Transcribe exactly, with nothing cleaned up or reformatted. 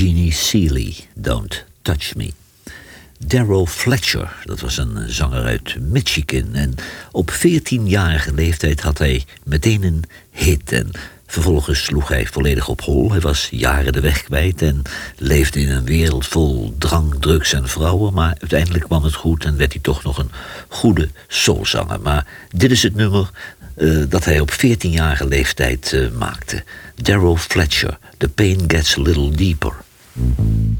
Jeannie Seely, Don't Touch Me. Darrow Fletcher, dat was een zanger uit Michigan. En op veertienjarige leeftijd had hij meteen een hit. En vervolgens sloeg hij volledig op hol. Hij was jaren de weg kwijt en leefde in een wereld vol drank, drugs en vrouwen. Maar uiteindelijk kwam het goed en werd hij toch nog een goede soulzanger. Maar dit is het nummer uh, dat hij op veertienjarige leeftijd uh, maakte. Darrow Fletcher, The Pain Gets a Little Deeper.